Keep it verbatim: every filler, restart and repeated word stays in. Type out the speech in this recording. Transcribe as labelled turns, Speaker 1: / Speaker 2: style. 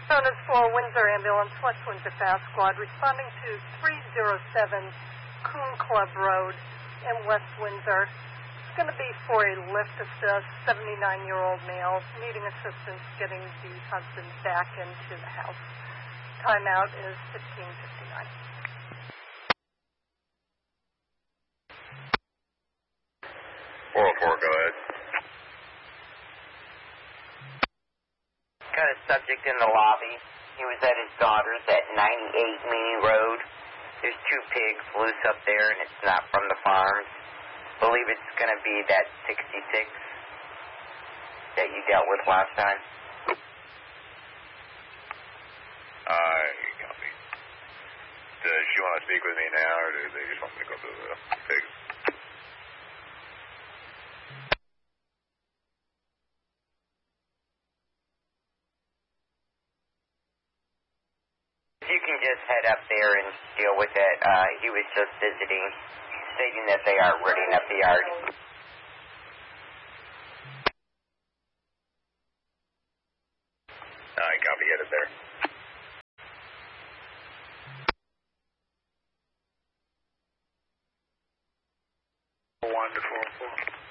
Speaker 1: Known as for Windsor Ambulance, West Windsor Fast Squad, responding to three oh seven Coon Club Road in West Windsor. It's going to be for a lift assist, seventy-nine-year-old male needing assistance getting the husband back into the house. Timeout is fifteen fifty-nine.
Speaker 2: four oh four, go ahead.
Speaker 3: Got a subject in the lobby. He was at his daughter's at ninety-eight Meany Road. There's two pigs loose up there, and it's not from the farms. Believe it's going to be that sixty-six that you dealt with last time.
Speaker 2: I copy. Does she want to speak with me now, or do they just want me to go through the pigs?
Speaker 3: You can just head up there and deal with it. Uh, he was just visiting, stating that they are ridding up the yard.
Speaker 2: I copy, headed there. One to four four.